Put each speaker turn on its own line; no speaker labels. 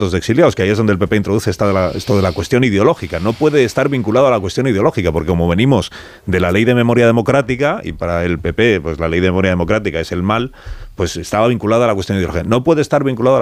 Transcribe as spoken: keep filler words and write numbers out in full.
de exiliados, que ahí es donde el P P introduce esta de la, esto de la cuestión ideológica. No puede estar vinculado a la cuestión ideológica, porque como venimos de la ley de memoria democrática, y para el P P pues la ley de memoria democrática es el mal, pues estaba vinculada a la cuestión ideológica. No puede estar vinculado a la